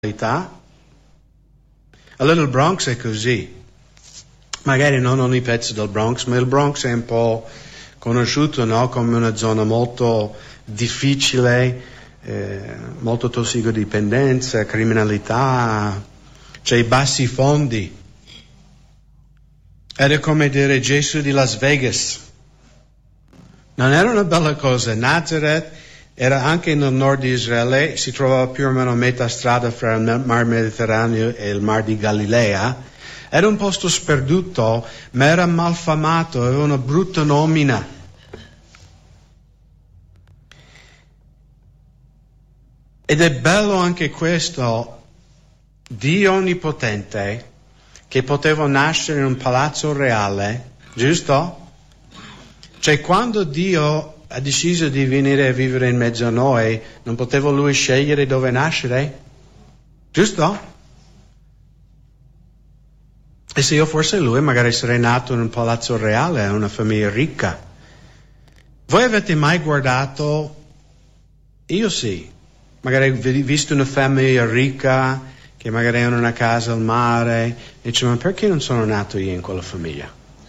Allora il Bronx è così. Magari non ogni pezzo del Bronx, ma il Bronx è un po' conosciuto, no? Come una zona molto difficile, molto tossicodipendenza, criminalità, c'è i bassi fondi. Era come dire Gesù di Las Vegas. Non era una bella cosa. Nazareth era anche nel nord di Israele, si trovava più o meno a metà strada fra il Mar Mediterraneo e il Mar di Galilea. Era un posto sperduto, ma era malfamato, aveva una brutta nomina. Ed è bello anche questo, Dio Onnipotente, che poteva nascere in un palazzo reale, giusto? Cioè quando Dio ha deciso di venire a vivere in mezzo a noi, non poteva Lui scegliere dove nascere? Giusto? E se io fossi Lui, magari sarei nato in un palazzo reale, in una famiglia ricca. Voi avete mai guardato? Io sì. Magari visto una famiglia ricca, che magari hanno una casa al mare, e dice, ma perché non sono nato io in quella famiglia?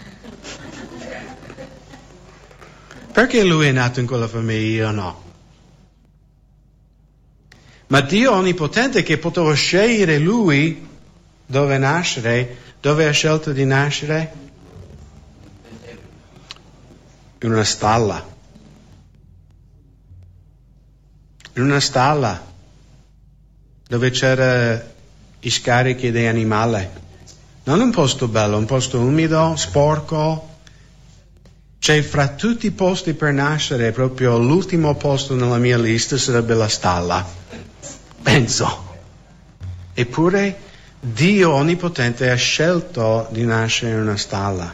Perché lui è nato in quella famiglia, io no? Ma Dio Onnipotente che poteva scegliere lui dove nascere, dove ha scelto di nascere? In una stalla. In una stalla dove c'era i scarichi dei animali. Non un posto bello, un posto umido, sporco. Cioè, fra tutti i posti per nascere, proprio l'ultimo posto nella mia lista sarebbe la stalla. Penso. Eppure Dio Onnipotente ha scelto di nascere in una stalla.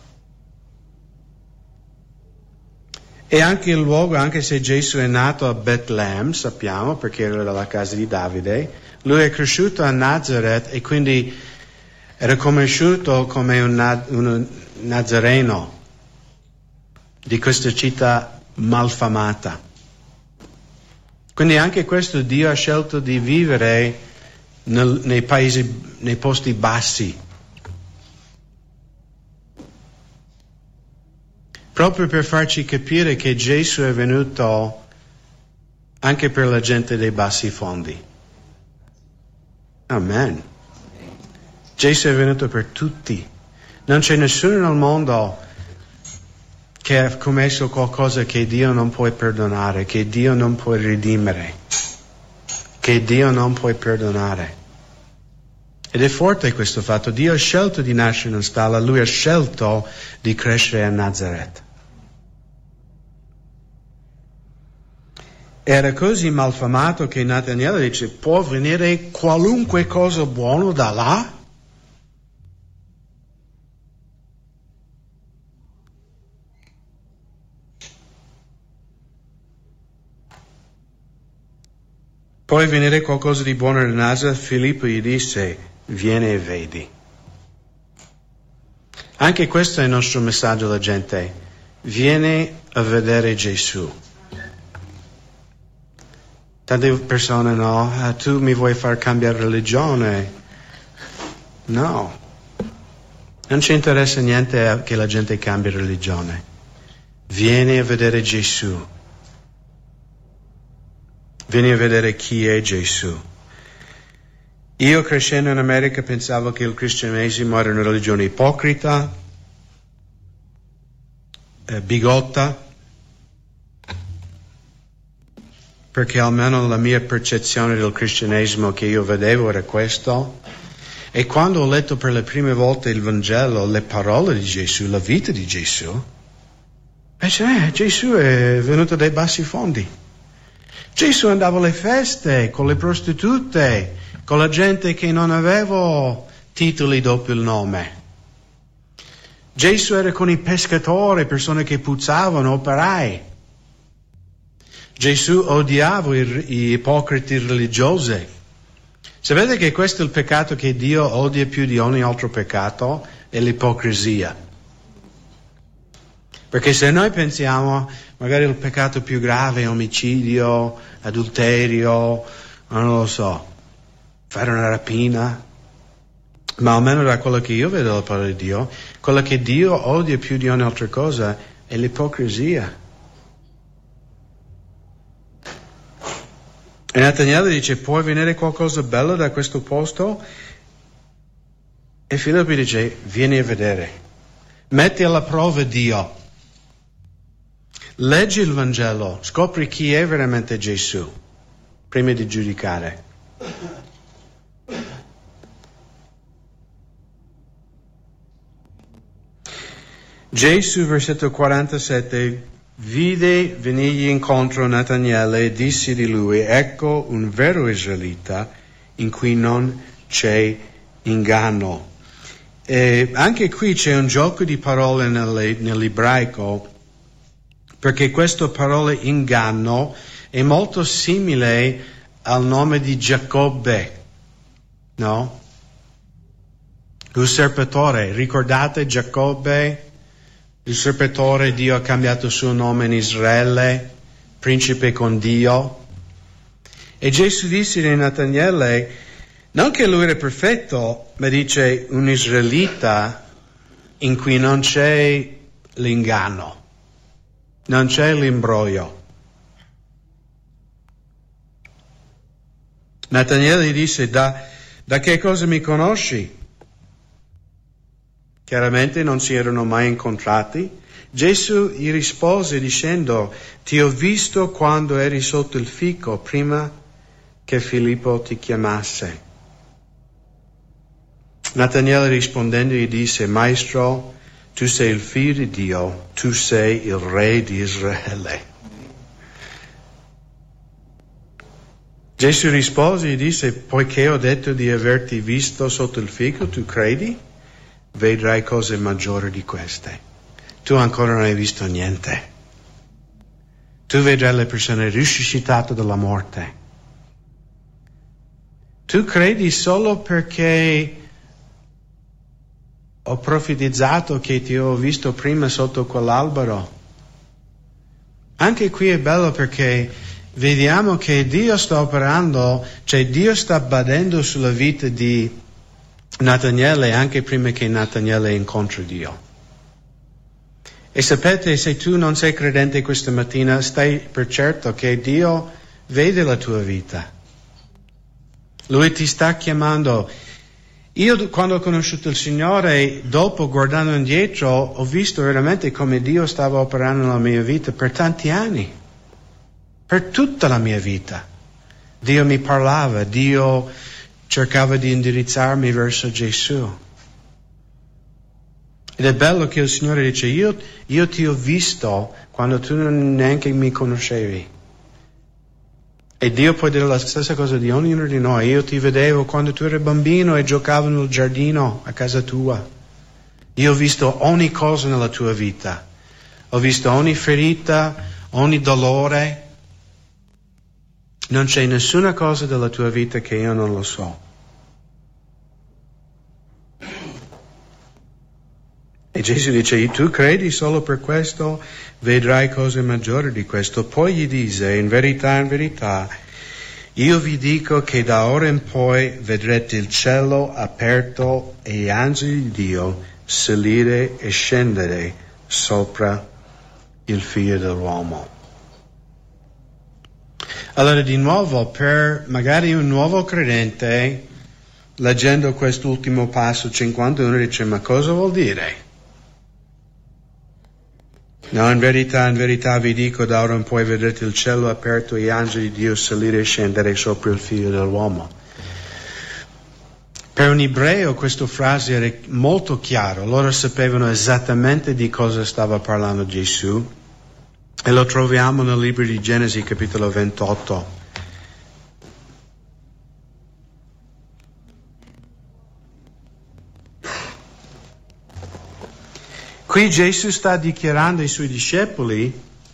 E anche il luogo, anche se Gesù è nato a Betlemme, sappiamo, perché era dalla casa di Davide, lui è cresciuto a Nazareth e quindi era conosciuto come un nazareno di questa città malfamata. Quindi anche questo Dio ha scelto di vivere nei paesi, nei posti bassi, proprio per farci capire che Gesù è venuto anche per la gente dei bassi fondi. Amen. Gesù è venuto per tutti. Non c'è nessuno nel mondo che ha commesso qualcosa che Dio non può perdonare, che Dio non può redimere, che Dio non può perdonare. Ed è forte questo fatto. Dio ha scelto di nascere in una stalla, Lui ha scelto di crescere a Nazareth. Era così malfamato che Nataniele dice, può venire qualunque cosa buono da là? Può venire qualcosa di buono da Nazareth? Filippo gli disse, vieni e vedi. Anche questo è il nostro messaggio alla gente. Vieni a vedere Gesù. Tante persone no, tu mi vuoi far cambiare religione. No. Non ci interessa niente che la gente cambi religione. Vieni a vedere Gesù. Vieni a vedere chi è Gesù. Io crescendo in America pensavo che il cristianesimo era una religione ipocrita, bigotta, perché almeno la mia percezione del cristianesimo che io vedevo era questo. E quando ho letto per le prime volte il Vangelo, le parole di Gesù, la vita di Gesù, Gesù è venuto dai bassi fondi. Gesù andava alle feste con le prostitute, con la gente che non aveva titoli dopo il nome. Gesù era con i pescatori, persone che puzzavano, operai. Gesù odiava gli ipocriti religiosi. Sapete che questo è il peccato che Dio odia più di ogni altro peccato? È l'ipocrisia. Perché se noi pensiamo, magari il peccato più grave è omicidio, adulterio, non lo so, fare una rapina, ma almeno da quello che io vedo dalla parola di Dio, quello che Dio odia più di ogni altra cosa è l'ipocrisia. E Nataniele dice: puoi venire qualcosa bello da questo posto? E Filippo dice: vieni a vedere, metti alla prova Dio, leggi il Vangelo, scopri chi è veramente Gesù prima di giudicare. Gesù, versetto 47, vide venirgli incontro Nataniele e disse di lui: ecco un vero israelita in cui non c'è inganno. E anche qui c'è un gioco di parole nell'ebraico, perché questa parola inganno è molto simile al nome di Giacobbe, no? Usurpatore, ricordate Giacobbe? Usurpatore, Dio ha cambiato il suo nome in Israele, principe con Dio. E Gesù disse di Nataniele, non che lui era perfetto, ma dice un israelita in cui non c'è l'inganno, non c'è l'imbroglio. Nataniele gli disse: da che cosa mi conosci? Chiaramente non si erano mai incontrati. Gesù gli rispose dicendo: ti ho visto quando eri sotto il fico, prima che Filippo ti chiamasse. Nataniele rispondendo gli disse: Maestro, tu sei il figlio di Dio, tu sei il re di Israele. Gesù rispose e gli disse: poiché ho detto di averti visto sotto il fico, tu credi? Vedrai cose maggiori di queste. Tu ancora non hai visto niente. Tu vedrai le persone risuscitate dalla morte. Tu credi solo perché ho profetizzato che ti ho visto prima sotto quell'albero. Anche qui è bello perché vediamo che Dio sta operando, cioè Dio sta badando sulla vita di Nataniele anche prima che Nataniele incontri Dio. E sapete, se tu non sei credente questa mattina, stai per certo che Dio vede la tua vita. Lui ti sta chiamando. Io quando ho conosciuto il Signore, dopo guardando indietro, ho visto veramente come Dio stava operando nella mia vita per tanti anni, per tutta la mia vita. Dio mi parlava, Dio cercava di indirizzarmi verso Gesù. Ed è bello che il Signore dice: io ti ho visto quando tu neanche mi conoscevi. E Dio può dire la stessa cosa di ognuno di noi. Io ti vedevo quando tu eri bambino e giocavo nel giardino a casa tua. Io ho visto ogni cosa nella tua vita. Ho visto ogni ferita, ogni dolore. Non c'è nessuna cosa della tua vita che io non lo so. E Gesù dice: tu credi solo per questo? Vedrai cose maggiori di questo. Poi gli dice: in verità, io vi dico che da ora in poi vedrete il cielo aperto e gli angeli di Dio salire e scendere sopra il Figlio dell'uomo. Allora, di nuovo, per magari un nuovo credente, leggendo quest'ultimo passo 51, dice: ma cosa vuol dire? No, in verità vi dico, da ora in poi vedrete il cielo aperto e gli angeli di Dio salire e scendere sopra il Figlio dell'uomo. Per un ebreo questa frase era molto chiara, loro sapevano esattamente di cosa stava parlando Gesù, e lo troviamo nel libro di Genesi capitolo 28. Qui Gesù sta dichiarando ai suoi discepoli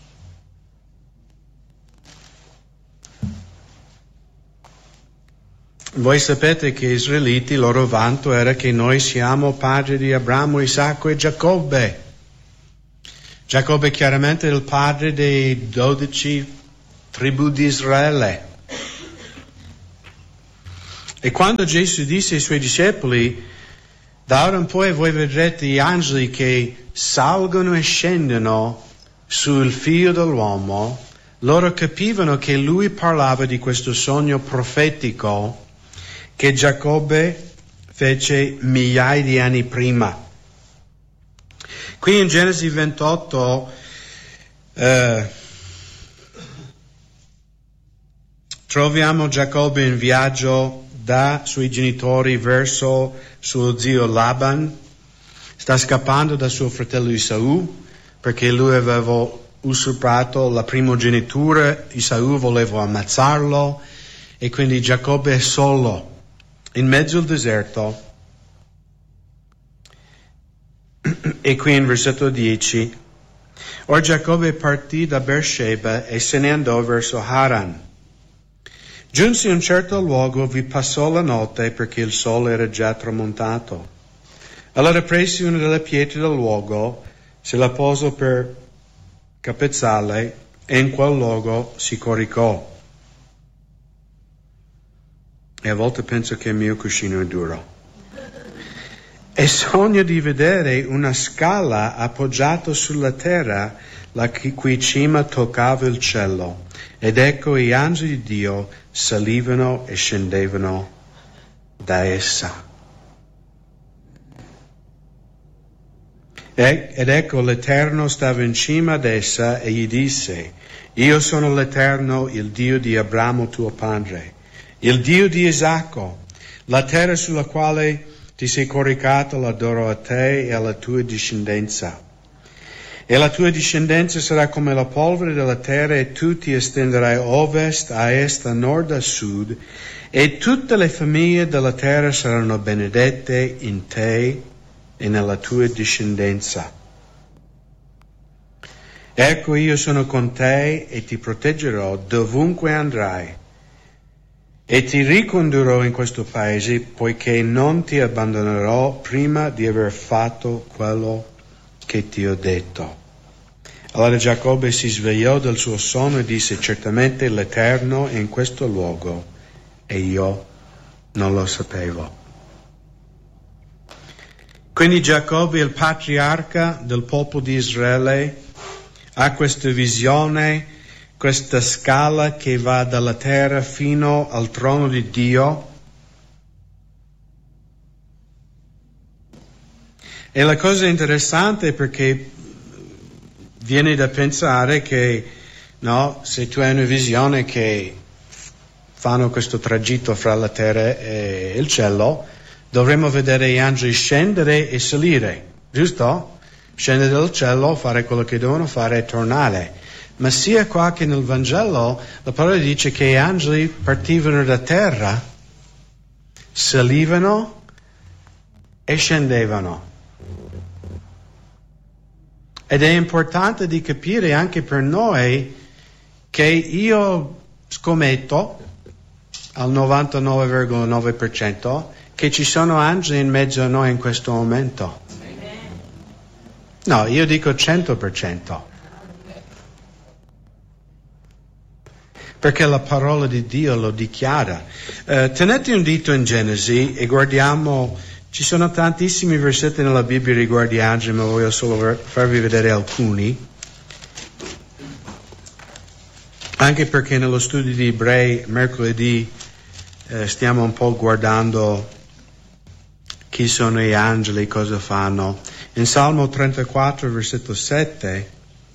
voi sapete che gli israeliti, il loro vanto era che noi siamo padri di Abramo, Isacco e Giacobbe. Giacobbe chiaramente è il padre dei 12 tribù di Israele. E quando Gesù disse ai suoi discepoli, da ora in poi voi vedrete gli angeli che salgono e scendono sul figlio dell'uomo, loro capivano che lui parlava di questo sogno profetico che Giacobbe fece migliaia di anni prima. Qui in Genesi 28 troviamo Giacobbe in viaggio da suoi genitori verso suo zio Laban. Sta scappando da suo fratello Esaù perché lui aveva usurpato la primogenitura, Esaù voleva ammazzarlo e quindi Giacobbe è solo in mezzo al deserto. E qui in versetto 10, or Giacobbe partì da Beersheba e se ne andò verso Haran. Giunse in un certo luogo, vi passò la notte perché il sole era già tramontato. Allora prese una delle pietre del luogo, se la posò per capezzale e in quel luogo si coricò. E a volte penso che il mio cuscino è duro. E sogno di vedere una scala appoggiata sulla terra, la cui cima toccava il cielo. Ed ecco gli angeli di Dio salivano e scendevano da essa. Ed ecco l'Eterno stava in cima ad essa e gli disse, io sono l'Eterno, il Dio di Abramo tuo padre, il Dio di Isacco. La terra sulla quale ti sei coricato la darò a te e alla tua discendenza. E la tua discendenza sarà come la polvere della terra e tu ti estenderai a ovest, a est, a nord, a sud e tutte le famiglie della terra saranno benedette in te e nella tua discendenza. Ecco io sono con te e ti proteggerò dovunque andrai e ti ricondurrò in questo paese poiché non ti abbandonerò prima di aver fatto quello che ti ho detto. Allora Giacobbe si svegliò dal suo sonno e disse, certamente l'Eterno è in questo luogo e io non lo sapevo. Quindi Giacobbe, il patriarca del popolo di Israele, ha questa visione, questa scala che va dalla terra fino al trono di Dio. E la cosa interessante è perché viene da pensare che, no, se tu hai una visione che fanno questo tragitto fra la terra e il cielo, dovremmo vedere gli angeli scendere e salire, giusto? Scendere dal cielo, fare quello che devono fare e tornare. Ma sia qua che nel Vangelo la parola dice che gli angeli partivano da terra, salivano e scendevano. Ed è importante di capire anche per noi che io scommetto al 99,9% che ci sono angeli in mezzo a noi in questo momento. No, io dico 100%. Perché la parola di Dio lo dichiara. Tenete un dito in Genesi e guardiamo, ci sono tantissimi versetti nella Bibbia riguardo gli angeli, ma voglio solo farvi vedere alcuni. Anche perché nello studio di Ebrei mercoledì stiamo un po' guardando chi sono gli angeli, cosa fanno. In Salmo 34, versetto 7,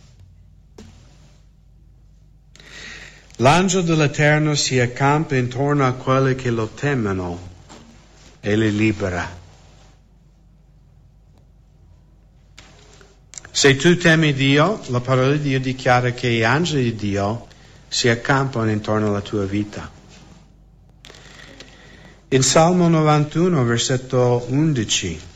l'angelo dell'Eterno si accampa intorno a quelli che lo temono e li libera. Se tu temi Dio, la parola di Dio dichiara che gli angeli di Dio si accampano intorno alla tua vita. In Salmo 91, versetto 11,